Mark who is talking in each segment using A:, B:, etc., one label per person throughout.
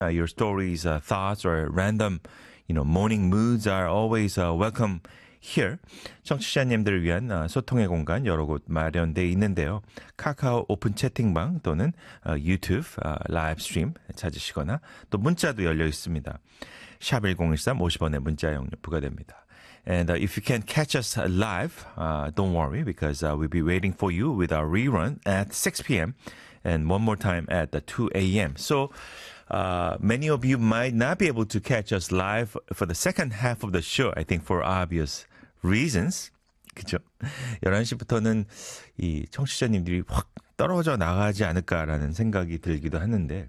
A: Your stories, thoughts, or random, morning moods are always welcome here. 청취자님들을 위한 소통의 공간 여러 곳 마련되어 있는데요. 카카오 오픈 채팅방 또는 유튜브 라이브 스트림 찾으시거나 또 문자도 열려 있습니다. 샵 1013 50원의 문자 용료 부과됩니다. And if you can't catch us live, don't worry because we'll be waiting for you with our rerun at 6 p.m. and one more time at 2 a.m. So many of you might not be able to catch us live for the second half of the show, I think for obvious reasons. 그죠? 11시부터는 이 청취자님들이 확 떨어져 나가지 않을까라는 생각이 들기도 하는데,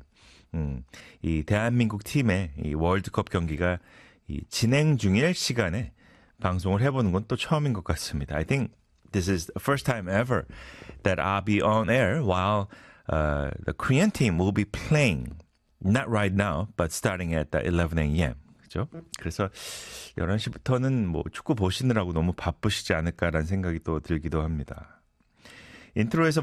A: 이 대한민국 팀의 이 월드컵 경기가 이 진행 중일 시간에 방송을 해보는 건 또 처음인 것 같습니다. I think this is the first time ever that I'll be on air while the Korean team will be playing. Not right now, but starting at 11 a.m. 그죠? 그래서 11시부터는 뭐 축구 보시느라고 너무 바쁘시지 않을까라는 생각이 또 들기도 합니다. 인트로에서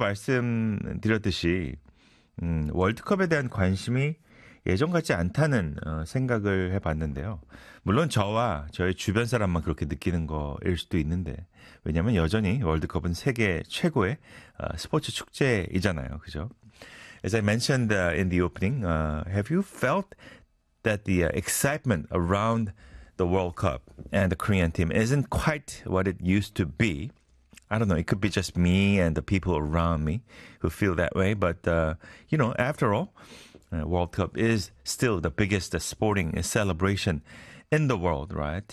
A: 말씀드렸듯이 월드컵에 대한 관심이 예전 같지 않다는 생각을 해봤는데요. 물론 저와 저의 주변 사람만 그렇게 느끼는 거일 수도 있는데 왜냐하면 여전히 월드컵은 세계 최고의 스포츠 축제이잖아요. 그죠? As I mentioned in the opening, have you felt that the excitement around the World Cup and the Korean team isn't quite what it used to be? I don't know. It could be just me and the people around me who feel that way. But, after all, World Cup is still the biggest sporting celebration in the world, right?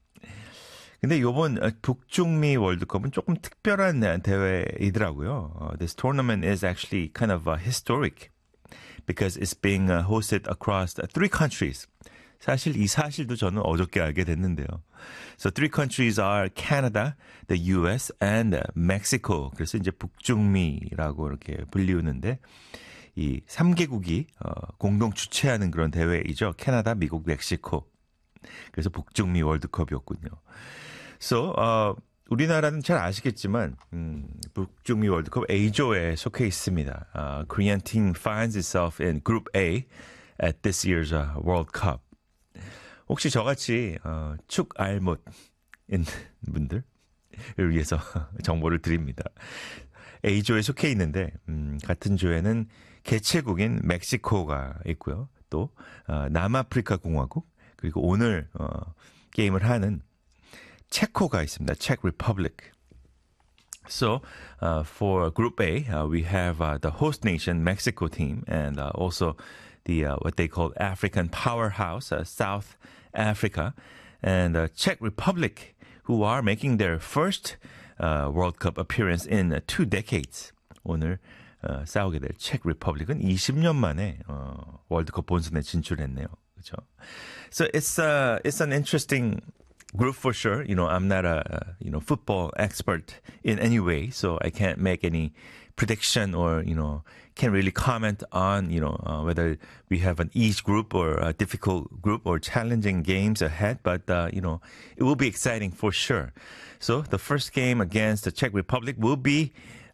A: 근데 이번 북중미 월드컵은 조금 특별한 대회이더라고요. This tournament is actually kind of historic because it's being hosted across 3 countries. 사실 이 사실도 저는 어저께 알게 됐는데요. So 3 countries are Canada, the US, and Mexico. 그래서 이제 북중미라고 이렇게 불리우는데 이 3개국이 공동 주최하는 그런 대회이죠. 캐나다, 미국, 멕시코. 그래서 북중미 월드컵이었군요. So, 우리나라는 잘 아시겠지만 북중미 월드컵 A조에 속해 있습니다. Korean team finds itself in Group A at this year's World Cup. 혹시 저같이 축 알못인 분들을 위해서 정보를 드립니다. A조에 속해 있는데 같은 조에는 개최국인 멕시코가 있고요. 또 남아프리카 공화국 그리고 오늘 게임을 하는 체코가 있습니다. Czech Republic. So, for Group A, we have the host nation Mexico team and also the what they call African powerhouse South Africa and Czech Republic, who are making their first World Cup appearance in 2 decades. 오늘 싸우게 될 Czech Republic은 20년 만에 월드컵 본선에 진출했네요. 그렇죠? So it's an interesting group for sure. I'm not a football expert in any way, so I can't make any prediction or can't really comment on whether we have an easy group or a difficult group or challenging games ahead. But it will be exciting for sure. So the first game against the Czech Republic will be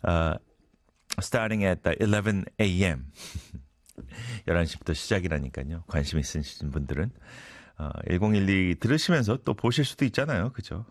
A: starting at 11 a.m. 11시부터 시작이라니까요. 관심 있으신 분들은 1012 들으시면서 또 보실 수도 있잖아요. 그죠?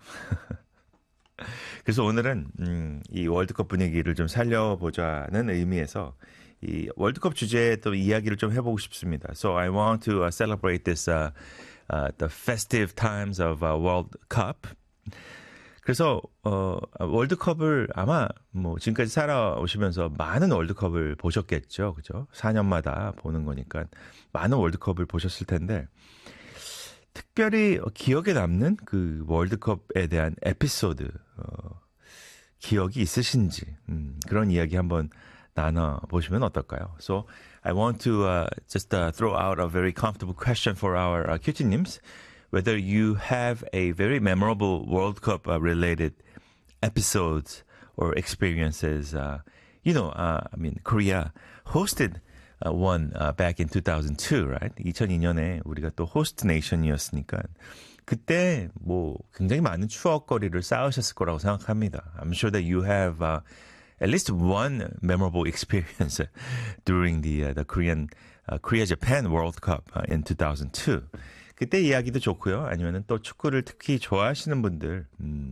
A: 그래서 오늘은 이 월드컵 분위기를 좀 살려보자는 의미에서 이 월드컵 주제에 또 이야기를 좀 해보고 싶습니다. So I want to celebrate this the festive times of World Cup. 그래서 월드컵을 아마 지금까지 살아오시면서 많은 월드컵을 보셨겠죠. 그죠? 4년마다 보는 거니까 많은 월드컵을 보셨을 텐데 특별히 기억에 남는 그 월드컵에 대한 에피소드 기억이 있으신지 그런 이야기 한번 나눠보시면 어떨까요? So I want to just throw out a very comfortable question for our 큐티님s. Whether you have a very memorable World Cup related episodes or experiences. Korea hosted one back in 2002, right? 2002년에 우리가 또 호스트 네이션이었으니까 그때 굉장히 많은 추억거리를 쌓으셨을 거라고 생각합니다. I'm sure that you have at least one memorable experience during the Korean Korea Japan World Cup in 2002. 그때 이야기도 좋고요. 아니면은 또 축구를 특히 좋아하시는 분들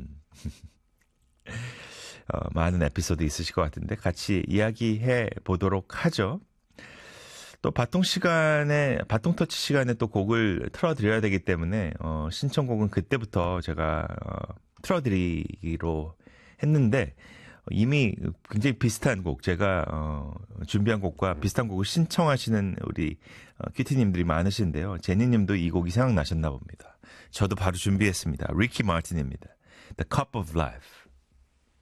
A: 많은 에피소드 있으실 것 같은데 같이 이야기해 보도록 하죠. 또 바통 터치 시간에 또 곡을 틀어드려야 되기 때문에 신청곡은 그때부터 제가 틀어드리기로 했는데 이미 굉장히 비슷한 곡, 제가 준비한 곡과 비슷한 곡을 신청하시는 우리 큐티님들이 많으신데요. 제니님도 이 곡이 생각나셨나 봅니다. 저도 바로 준비했습니다. 리키 마틴입니다. The Cup of Life.